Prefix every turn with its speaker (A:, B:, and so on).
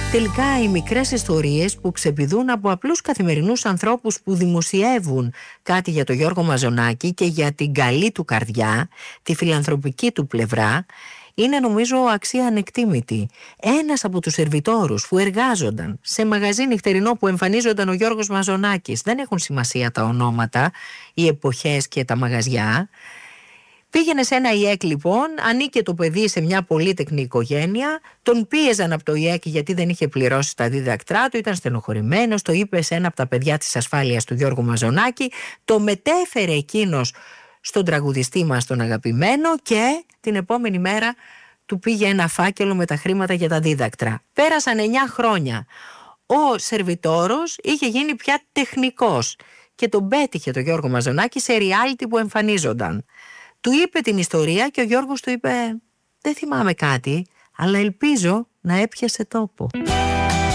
A: Τελικά οι μικρές ιστορίες που ξεπηδούν από απλούς καθημερινούς ανθρώπους που δημοσιεύουν κάτι για τον Γιώργο Μαζονάκη και για την καλή του καρδιά, τη φιλανθρωπική του πλευρά, είναι νομίζω αξία ανεκτήμητη. Ένας από τους σερβιτόρους που εργάζονταν σε μαγαζί νυχτερινό που εμφανίζονταν ο Γιώργος Μαζονάκης, δεν έχουν σημασία τα ονόματα, οι εποχές και τα μαγαζιά, πήγαινε σε ένα ΙΕΚ λοιπόν, ανήκε το παιδί σε μια πολύτεκνη οικογένεια, τον πίεζαν από το ΙΕΚ γιατί δεν είχε πληρώσει τα δίδακτρά του, ήταν στενοχωρημένος, το είπε σε ένα από τα παιδιά της ασφάλειας του Γιώργου Μαζονάκη, το μετέφερε εκείνος στον τραγουδιστή μας τον αγαπημένο και την επόμενη μέρα του πήγε ένα φάκελο με τα χρήματα για τα δίδακτρα. Πέρασαν 9 χρόνια. Ο σερβιτόρος είχε γίνει πια τεχνικός και τον πέτυχε το Γιώργο Μαζονάκη σε reality που εμφανίζονταν. Του είπε την ιστορία και ο Γιώργος του είπε «Δεν θυμάμαι κάτι, αλλά ελπίζω να έπιασε τόπο».